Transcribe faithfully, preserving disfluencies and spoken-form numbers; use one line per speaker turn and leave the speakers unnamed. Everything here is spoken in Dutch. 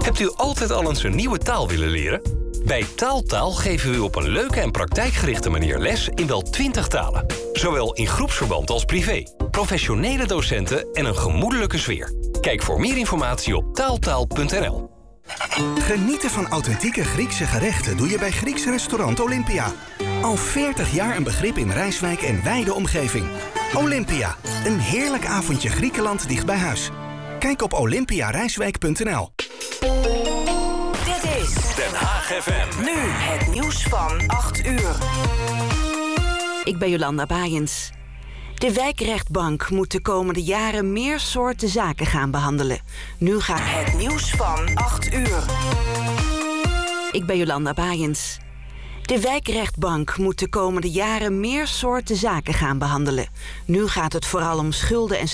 Hebt u altijd al eens een nieuwe taal willen leren? Bij Taaltaal geven we u op een leuke en praktijkgerichte manier les in wel twintig talen. Zowel in groepsverband als privé. Professionele docenten en een gemoedelijke sfeer. Kijk voor meer informatie op taaltaal punt n l.
Genieten van authentieke Griekse gerechten doe je bij Grieks restaurant Olympia. Al veertig jaar een begrip in Rijswijk en wijde omgeving. Olympia, een heerlijk avondje Griekenland dicht bij huis. Kijk op olympia rijswijk punt n l.
Dit is
Den Haag F M.
nu het nieuws van acht uur.
Ik ben Jolanda Baaiens. De wijkrechtbank moet de komende jaren meer soorten zaken gaan behandelen. Nu gaat
Het nieuws van acht uur.
Ik ben Jolanda Baaiens. De wijkrechtbank moet de komende jaren meer soorten zaken gaan behandelen. Nu gaat het vooral om schulden en